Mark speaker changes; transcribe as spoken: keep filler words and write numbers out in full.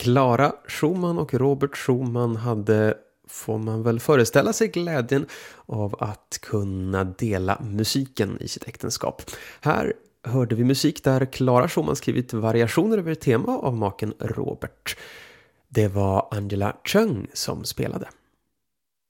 Speaker 1: Clara Schumann och Robert Schumann hade, får man väl föreställa sig, glädjen av att kunna dela musiken i sitt äktenskap. Här hörde vi musik där Clara Schumann skrivit variationer över ett tema av maken Robert. Det var Angela Chung som spelade.